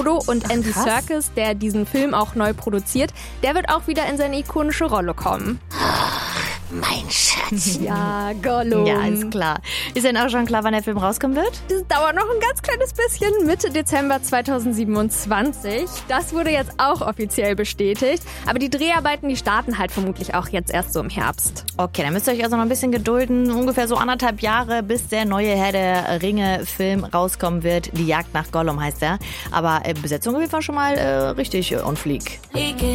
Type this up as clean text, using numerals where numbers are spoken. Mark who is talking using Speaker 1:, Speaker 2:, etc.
Speaker 1: Frodo und Andy Serkis, der diesen Film auch neu produziert, der wird auch wieder in seine ikonische Rolle kommen.
Speaker 2: Mein Schatz.
Speaker 1: Ja, Gollum.
Speaker 2: Ja, ist klar. Ist denn auch schon klar, wann der Film rauskommen wird?
Speaker 1: Das dauert noch ein ganz kleines bisschen, Mitte Dezember 2027. Das wurde jetzt auch offiziell bestätigt. Aber die Dreharbeiten, die starten halt vermutlich auch jetzt erst so im Herbst.
Speaker 2: Okay, dann müsst ihr euch also noch ein bisschen gedulden. Ungefähr so 1,5 Jahre, bis der neue Herr der Ringe-Film rauskommen wird. Die Jagd nach Gollum heißt er. Aber Besetzung auf jeden Fall schon mal richtig on fleek.